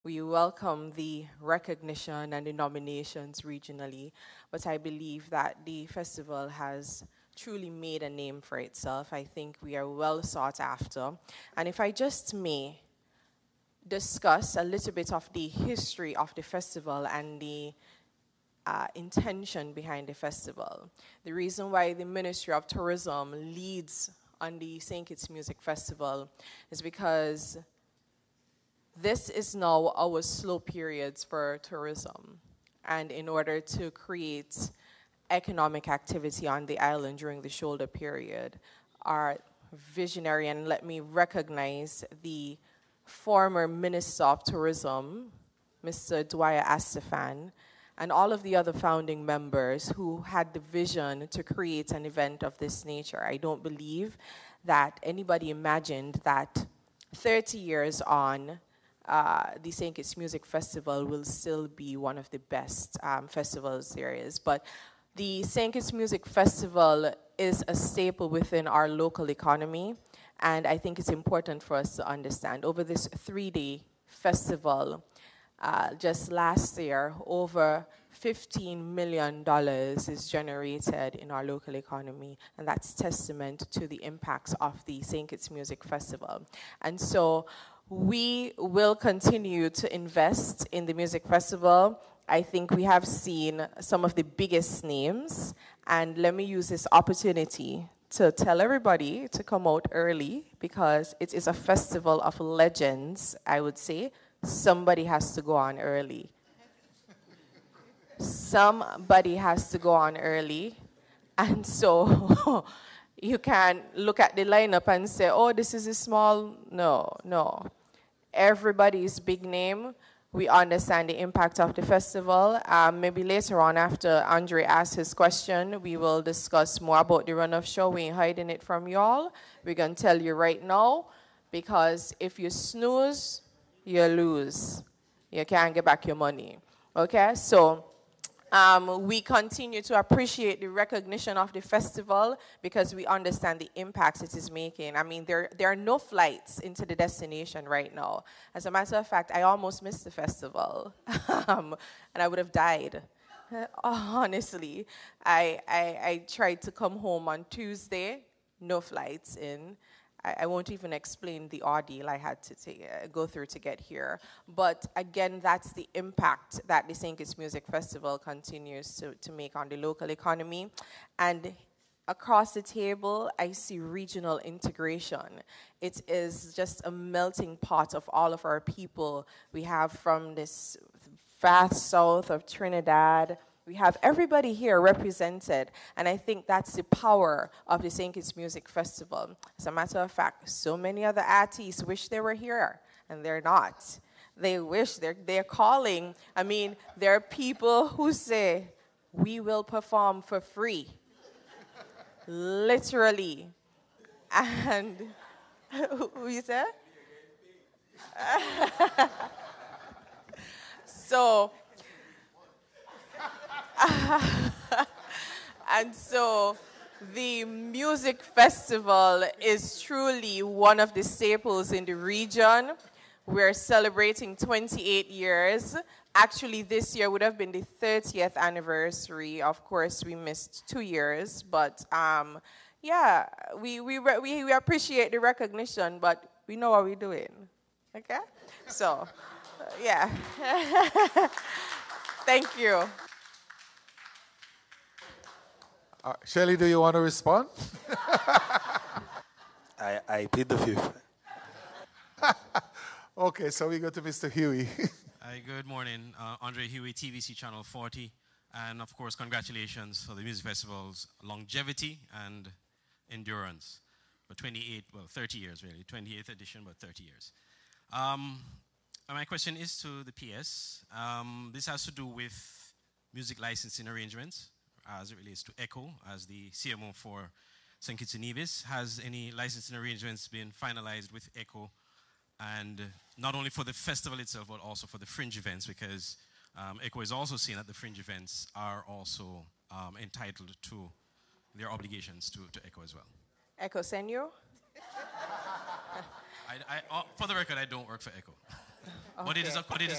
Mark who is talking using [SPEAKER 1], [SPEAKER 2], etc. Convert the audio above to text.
[SPEAKER 1] We welcome the recognition and the nominations regionally, but I believe that the festival has truly made a name for itself. I think we are well sought after. And if I just may discuss a little bit of the history of the festival and the intention behind the festival. The reason why the Ministry of Tourism leads on the St. Kitts Music Festival is because this is now our slow periods for tourism. And in order to create economic activity on the island during the shoulder period, our visionary, and let me recognize the former Minister of Tourism, Mr. Dwyer Astafan, and all of the other founding members who had the vision to create an event of this nature. I don't believe that anybody imagined that 30 years on, the St. Kitts Music Festival will still be one of the best festivals there is. But the St. Kitts Music Festival is a staple within our local economy, and I think it's important for us to understand. Over this 3-day festival, just last year, over $15 million is generated in our local economy, and that's testament to the impacts of the St. Kitts Music Festival. And so we will continue to invest in the music festival. I think we have seen some of the biggest names, and let me use this opportunity to tell everybody to come out early because it is a festival of legends, I would say. Somebody has to go on early. Somebody has to go on early. And so you can look at the lineup and say, oh, this is a small. No, no. Everybody's big name. We understand the impact of the festival. Maybe later on, after Andre asks his question, we will discuss more about the run-off show. We ain't hiding it from y'all. We're going to tell you right now, because if you snooze, you lose. You can't get back your money. Okay? So we continue to appreciate the recognition of the festival because we understand the impacts it is making. I mean, there are no flights into the destination right now. As a matter of fact, I almost missed the festival, and I would have died. Honestly, I tried to come home on Tuesday, no flights in. I won't even explain the ordeal I had to go through to get here. But again, that's the impact that the St. Kitts Music Festival continues to make on the local economy. And across the table, I see regional integration. It is just a melting pot of all of our people. We have from this vast south of Trinidad. We have everybody here represented, and I think that's the power of the St. Kitts Music Festival. As a matter of fact, so many other artists wish they were here, and they're not. They wish, they're calling. I mean, there are people who say, we will perform for free. Literally. And, who you say? So, and so the music festival is truly one of the staples in the region. We're celebrating 28 years. Actually, this year would have been the 30th anniversary. Of course, we missed 2 years, but yeah, we appreciate the recognition, but we know what we're doing. Okay? So, yeah. Thank you.
[SPEAKER 2] Shirley, do you want to respond?
[SPEAKER 3] I plead the fifth.
[SPEAKER 2] Okay, so we go to Mr. Huey.
[SPEAKER 4] Hi, good morning. Andre Huey, TVC Channel 40. And of course, congratulations for the music festival's longevity and endurance for 30 years really. 28th edition, but 30 years. My question is to the PS. This has to do with music licensing arrangements as it relates to ECHO as the CMO for St. Kitts and Nevis. Has any licensing arrangements been finalized with ECHO? And not only for the festival itself, but also for the fringe events, because ECHO is also seen that the fringe events are also entitled to their obligations to ECHO as well.
[SPEAKER 1] ECHO send you?
[SPEAKER 4] For the record, I don't work for ECHO. But it is